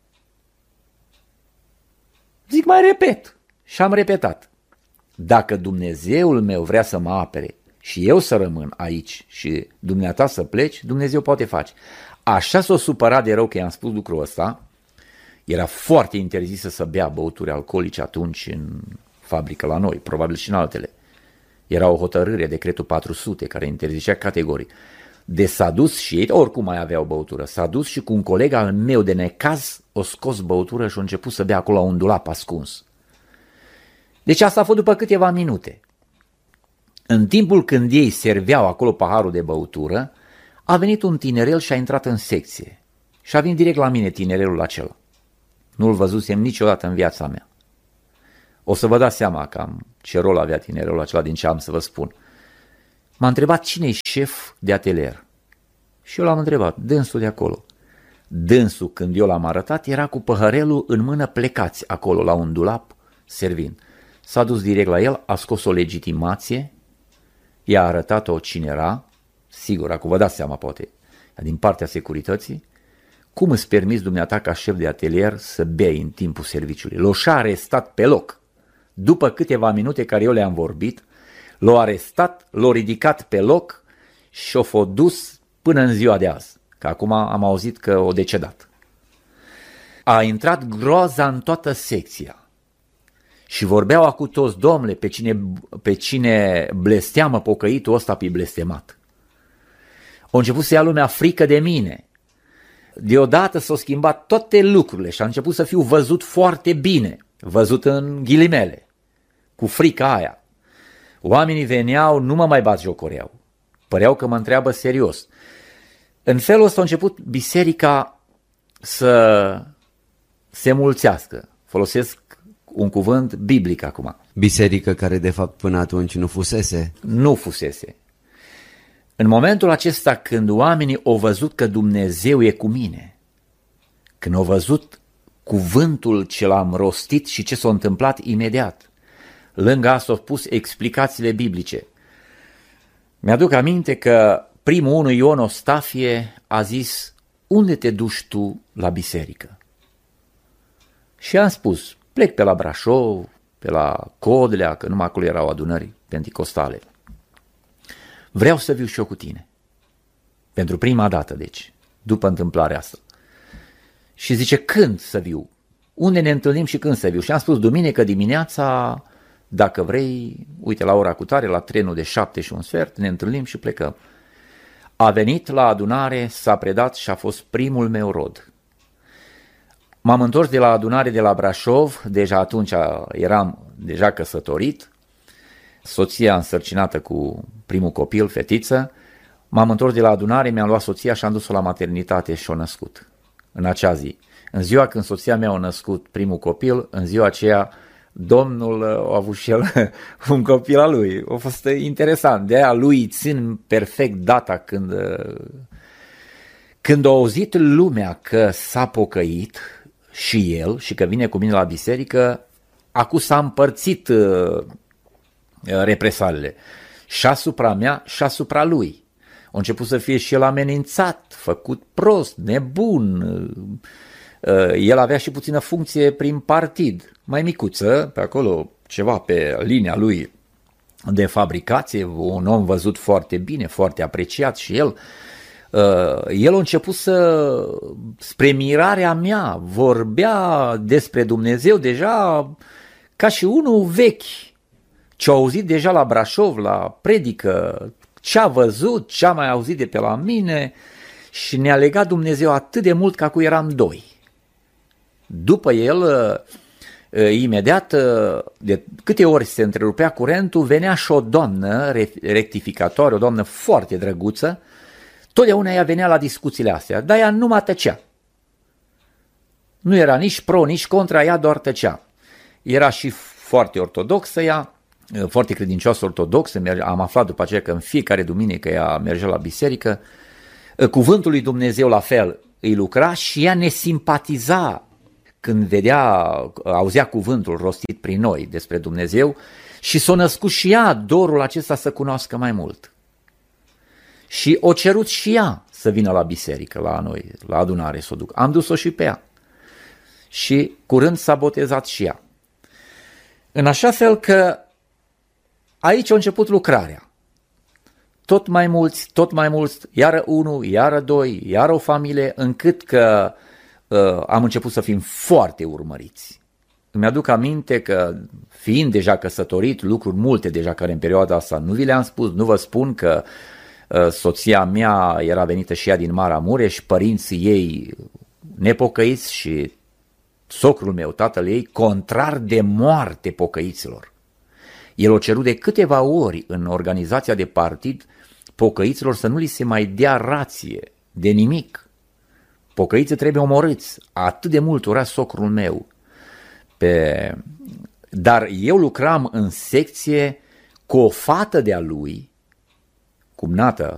Zic, mai repet. Și am repetat. Dacă Dumnezeul meu vrea să mă apere și eu să rămân aici și dumneata să pleci, Dumnezeu poate face. Așa s-o supărat de rău că i-am spus lucrul ăsta. Era foarte interzisă să bea băuturi alcoolice atunci în fabrică la noi, probabil și în altele. Era o hotărâre, decretul patru sute, care interzicea categoric. De s-a dus și ei, oricum mai aveau băutură, s-a dus și cu un coleg al meu de necaz o scos băutură și a început să bea acolo la un dulap ascuns. Deci asta a fost după câteva minute. În timpul când ei serveau acolo paharul de băutură, a venit un tinerel și a intrat în secție. Și a venit direct la mine tinerelul acela. Nu-l văzusem niciodată în viața mea. O să vă dați seama cam ce rol avea tinerelul acela din ce am să vă spun. M-a întrebat cine-i șef de atelier. Și eu l-am întrebat, dânsul de acolo. Dânsul, când eu l-am arătat, era cu păhărelul în mână plecați acolo la un dulap, servind. S-a dus direct la el, a scos o legitimație, i-a arătat-o cine era, sigur, acum vă dați seama poate, din partea securității, cum îți permiți dumneata ca șef de atelier să bei în timpul serviciului? L-o și-a arestat pe loc. După câteva minute care eu le-am vorbit, l-a arestat, l-a ridicat pe loc și o f-o dus până în ziua de azi, că acum am auzit că o decedat. A intrat groaza în toată secția și vorbeau cu toți, domnule, pe cine, pe cine blesteamă pocăitul ăsta pe blestemat. A început să ia lumea frică de mine. Deodată s-au schimbat toate lucrurile și a început să fiu văzut foarte bine, văzut în ghilimele, cu frica aia. Oamenii veneau, nu mă mai batjocoreau, păreau că mă întreabă serios. În felul ăsta a început biserica să se mulțească. Folosesc un cuvânt biblic acum. Biserică care de fapt până atunci nu fusese. Nu fusese. În momentul acesta când oamenii au văzut că Dumnezeu e cu mine, când au văzut cuvântul ce l-am rostit și ce s-a întâmplat imediat, lângă asta au pus explicațiile biblice. Mi-aduc aminte că primul unu Ion Ostafie a zis, unde te duci tu la biserică? Și am spus, plec pe la Brașov, pe la Codlea, că numai acolo erau adunări penticostale. Vreau să viu și eu cu tine. Pentru prima dată, deci, după întâmplarea asta. Și zice, când să viu? Unde ne întâlnim și când să viu? Și am spus, duminică dimineața, dacă vrei, uite, la ora cutare, la trenul de șapte și un sfert, ne întâlnim și plecăm. A venit la adunare, s-a predat și a fost primul meu rod. M-am întors de la adunare de la Brașov, deja atunci eram deja căsătorit, soția însărcinată cu primul copil, fetiță, m-am întors de la adunare, mi-am luat soția și am dus-o la maternitate și o născut în acea zi. În ziua când soția mea a născut primul copil, în ziua aceea Domnul a avut și el un copil al lui. A fost interesant, de aia lui țin perfect data când, când a auzit lumea că s-a pocăit și el și că vine cu mine la biserică, acum s-a împărțit represaliile și asupra mea și asupra lui. A început să fie și el amenințat, făcut prost, nebun. El avea și puțină funcție prin partid, mai micuță, pe acolo ceva pe linia lui de fabricație, un om văzut foarte bine, foarte apreciat și el. El a început să, spre mirarea mea, vorbea despre Dumnezeu deja ca și unul vechi, ce a auzit deja la Brașov, la predică, ce a văzut, ce a mai auzit de pe la mine și ne-a legat Dumnezeu atât de mult ca cu eram doi. După el, imediat, de câte ori se întrerupea curentul, venea și o doamnă rectificatoare, o doamnă foarte drăguță, totdeauna ea venea la discuțiile astea, dar ea nu mă tăcea. Nu era nici pro, nici contra, ea doar tăcea. Era și foarte ortodoxă ea, foarte credincioasă ortodoxă, am aflat după aceea că în fiecare duminică ea mergea la biserică, cuvântul lui Dumnezeu la fel îi lucra și ea ne simpatiza când vedea, auzea cuvântul rostit prin noi despre Dumnezeu și s-a născut și ea dorul acesta să cunoască mai mult. Și o cerut și ea să vină la biserică, la noi, la adunare să o duc. Am dus-o și pe ea. Și curând s-a botezat și ea. În așa fel că aici a început lucrarea. Tot mai mulți, tot mai mulți, iară unul, iară doi, iară o familie, încât că uh, am început să fim foarte urmăriți. îmi aduc aminte că, fiind deja căsătorit, lucruri multe deja care în perioada asta nu vi le-am spus, nu vă spun că uh, soția mea era venită și ea din Maramureș, părinții ei nepocăiți și socrul meu, tatăl ei, contrar de moarte pocăiților. El o cerut de câteva ori în organizația de partid pocăiților să nu li se mai dea rație de nimic. Pocăiții trebuie omorâți. Atât de mult ura socrul meu. Pe... Dar eu lucram în secție cu o fată de-a lui, cumnată